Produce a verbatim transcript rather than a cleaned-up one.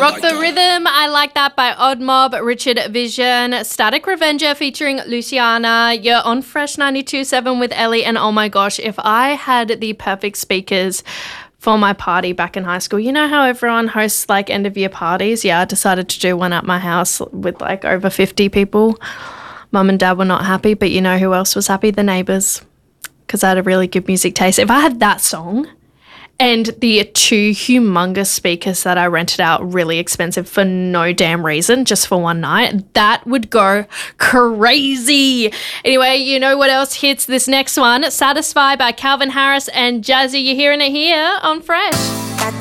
Rock the Rhythm, I Like That by Odd Mob, Richard Vision, Static Revenger featuring Luciana. You're on Fresh ninety-two point seven with Ellie, and oh my gosh, if I had the perfect speakers for my party back in high school, you know how everyone hosts like end of year parties? Yeah, I decided to do one at my house with like over fifty people. Mum and Dad were not happy, but you know who else was happy? The neighbours, because I had a really good music taste. If I had that song and the two humongous speakers that I rented out really expensive for no damn reason, just for one night, that would go crazy. Anyway, you know what else hits this next one? Satisfy by Calvin Harris and Jazzy. You're hearing it here on Fresh.